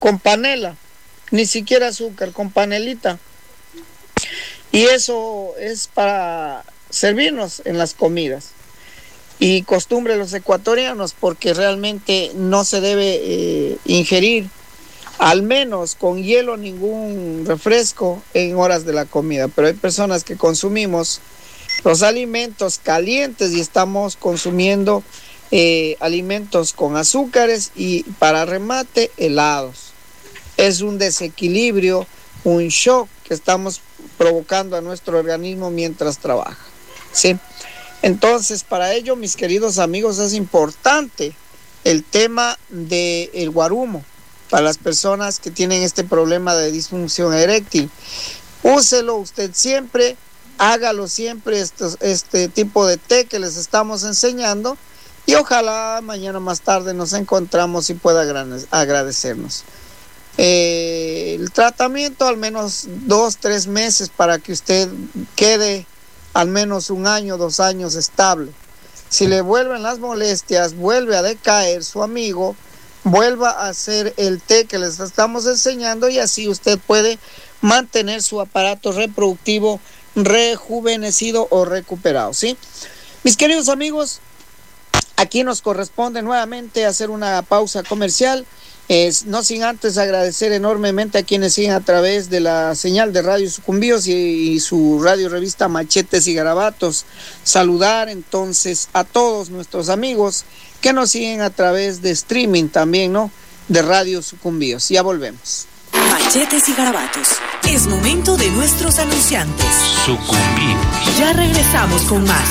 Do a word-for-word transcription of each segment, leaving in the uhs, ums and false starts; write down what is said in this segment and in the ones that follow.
con panela, ni siquiera azúcar, con panelita. Y eso es para servirnos en las comidas. Y costumbre de los ecuatorianos, porque realmente no se debe eh, ingerir, al menos con hielo, ningún refresco en horas de la comida. Pero hay personas que consumimos los alimentos calientes y estamos consumiendo eh, alimentos con azúcares y, para remate, helados. Es un desequilibrio, un shock que estamos provocando a nuestro organismo mientras trabaja, ¿sí? Entonces, para ello, mis queridos amigos, es importante el tema del guarumo para las personas que tienen este problema de disfunción eréctil. Úselo usted siempre, hágalo siempre, este, este tipo de té que les estamos enseñando, y ojalá mañana más tarde nos encontramos y pueda agradecernos. Eh, el tratamiento, al menos dos, tres meses para que usted quede al menos un año, dos años estable. Si le vuelven las molestias, vuelve a decaer su amigo, vuelva a hacer el té que les estamos enseñando, y así usted puede mantener su aparato reproductivo rejuvenecido o recuperado, ¿sí? Mis queridos amigos, aquí nos corresponde nuevamente hacer una pausa comercial. Es, no sin antes agradecer enormemente a quienes siguen a través de la señal de Radio Sucumbíos y, y su radio revista Machetes y Garabatos. Saludar entonces a todos nuestros amigos que nos siguen a través de streaming también, ¿no? De Radio Sucumbíos. Ya volvemos. Machetes y Garabatos. Es momento de nuestros anunciantes. Sucumbíos. Ya regresamos con más.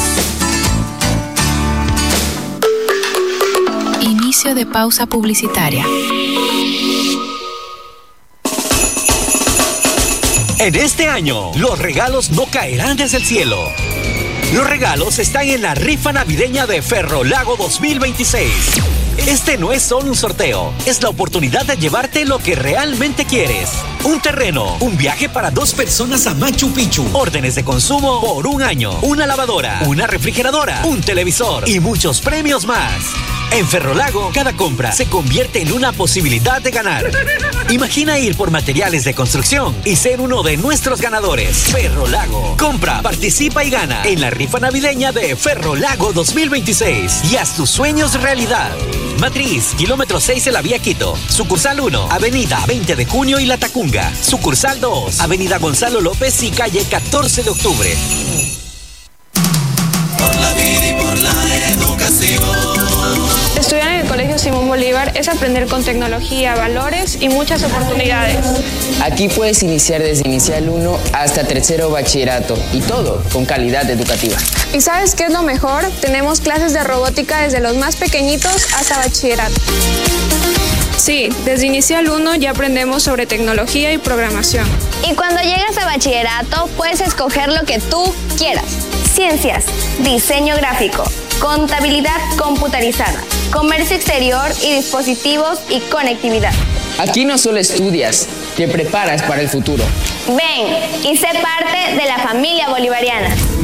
Inicio de pausa publicitaria. En este año, los regalos no caerán desde el cielo. Los regalos están en la rifa navideña de Ferrolago dos mil veintiséis. Este no es solo un sorteo, es la oportunidad de llevarte lo que realmente quieres. Un terreno, un viaje para dos personas a Machu Picchu, órdenes de consumo por un año, una lavadora, una refrigeradora, un televisor y muchos premios más. En Ferrolago, cada compra se convierte en una posibilidad de ganar. Imagina ir por materiales de construcción y ser uno de nuestros ganadores. Ferrolago. Compra, participa y gana en la rifa navideña de Ferrolago dos mil veintiséis y haz tus sueños realidad. Matriz, kilómetro seis de la vía Quito. Sucursal uno, avenida veinte de junio y La Tacunga. Sucursal dos, avenida Gonzalo López y calle catorce de octubre. Por la vida y por la educación. Estudiar en el Colegio Simón Bolívar es aprender con tecnología, valores y muchas oportunidades. Aquí puedes iniciar desde inicial uno hasta tercero bachillerato, y todo con calidad educativa. ¿Y sabes qué es lo mejor? Tenemos clases de robótica desde los más pequeñitos hasta bachillerato. Sí, desde inicial uno ya aprendemos sobre tecnología y programación. Y cuando llegas a bachillerato puedes escoger lo que tú quieras. Ciencias, diseño gráfico, contabilidad computarizada, comercio exterior y dispositivos y conectividad. Aquí no solo estudias, te preparas para el futuro. Ven y sé parte de la familia bolivariana.